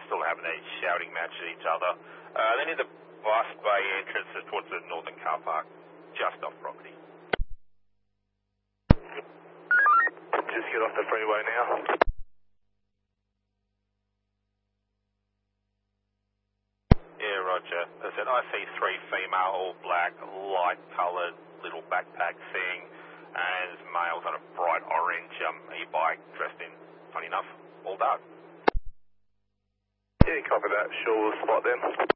still having a shouting match at each other. Then in the bus bay entrances towards the northern car park, just off property. Just get off the freeway now. Yeah, roger. As I said, I see 3 female, all black, light coloured, little backpack thing, and males on a bright orange e-bike dressed in, funny enough, all dark. Yeah, copy that. Sure, we'll spot them.